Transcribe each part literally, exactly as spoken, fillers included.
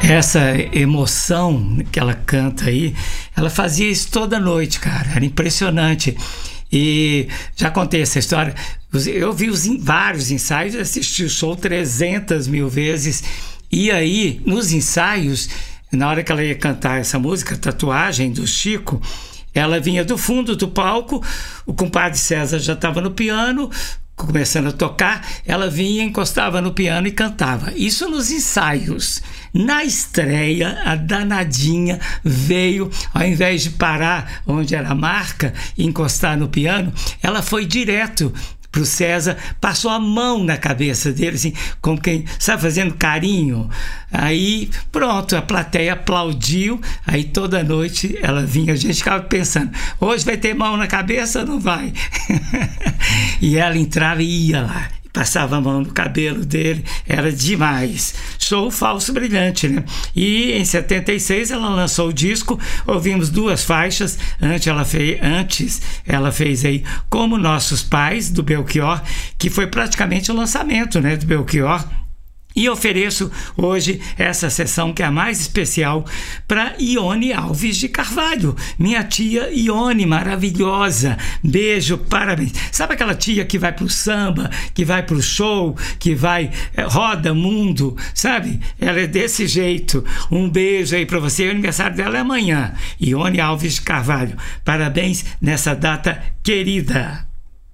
Essa emoção que ela canta aí, ela fazia isso toda noite, cara, era impressionante. E já contei essa história, eu vi os, vários ensaios, assisti o show trezentas mil vezes, e aí nos ensaios, na hora que ela ia cantar essa música, Tatuagem, do Chico, ela vinha do fundo do palco, o compadre César já estava no piano, começando a tocar, ela vinha, encostava no piano e cantava. Isso nos ensaios. Na estreia, a danadinha veio, ao invés de parar onde era a marca e encostar no piano, ela foi direto pro César, passou a mão na cabeça dele, assim, como quem, sabe, fazendo carinho. Aí, pronto, a plateia aplaudiu, aí toda noite ela vinha, a gente ficava pensando, hoje vai ter mão na cabeça ou não vai? E ela entrava e ia lá, passava a mão no cabelo dele, era demais. Show Falso Brilhante, né? E em setenta e seis ela lançou o disco, ouvimos duas faixas, antes ela fez, antes ela fez aí Como Nossos Pais, do Belchior, que foi praticamente o lançamento, né, do Belchior. E ofereço hoje essa sessão que é a mais especial para Ione Alves de Carvalho, minha tia Ione, maravilhosa, beijo, parabéns. Sabe aquela tia que vai pro samba, que vai pro show, que vai, é, roda mundo, sabe? Ela é desse jeito. Um beijo aí para você, o aniversário dela é amanhã. Ione Alves de Carvalho, parabéns nessa data querida.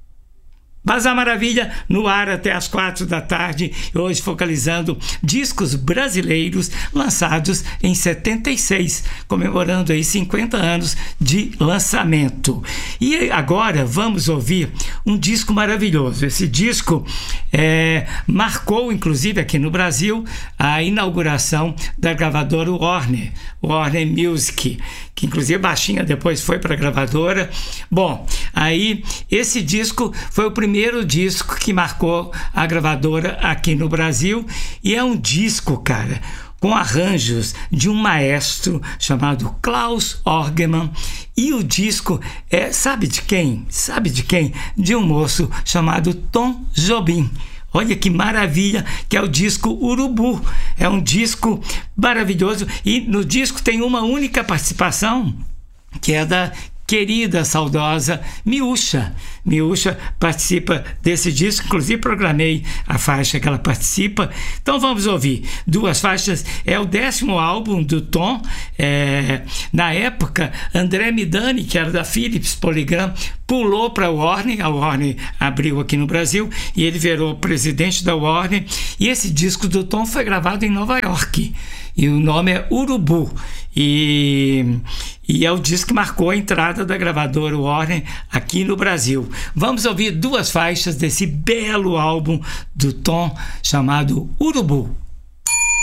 Bazar Maravilha no ar até as quatro da tarde, hoje focalizando discos brasileiros lançados em setenta e seis, comemorando aí cinquenta anos de lançamento. E agora vamos ouvir um disco maravilhoso. Esse disco é, marcou, inclusive aqui no Brasil, a inauguração da gravadora Warner, Warner Music, que inclusive baixinha depois foi para a gravadora. Bom, aí esse disco foi o primeiro disco que marcou a gravadora aqui no Brasil, e é um disco, cara, com arranjos de um maestro chamado Klaus Orgemann, e o disco é, sabe de quem? Sabe de quem? De um moço chamado Tom Jobim. Olha que maravilha, que é o disco Urubu. É um disco maravilhoso, e no disco tem uma única participação, que é da querida, saudosa Miúcha. Miúcha participa desse disco, inclusive programei a faixa que ela participa. Então vamos ouvir duas faixas. É o décimo álbum do Tom. É, na época, André Midani, que era da Philips Polygram, pulou para a Warner. A Warner abriu aqui no Brasil e ele virou presidente da Warner. E esse disco do Tom foi gravado em Nova York. E o nome é Urubu. E, e é o disco que marcou a entrada da gravadora Warner aqui no Brasil. Vamos ouvir duas faixas desse belo álbum do Tom chamado Urubu.